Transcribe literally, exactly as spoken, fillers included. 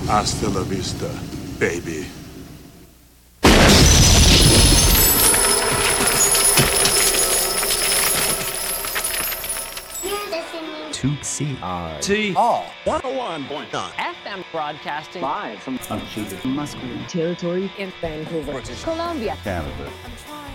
Hasta la vista, baby. two C I T R one oh one point nine F M broadcasting live from unceded Musqueam territory in Vancouver, British Columbia, Canada.